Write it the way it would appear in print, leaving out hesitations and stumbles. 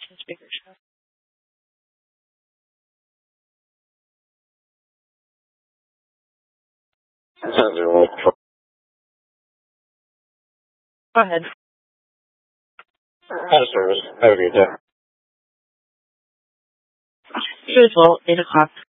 Speaker show. Go ahead. Out of service. Have a good day. You as well. 8 o'clock.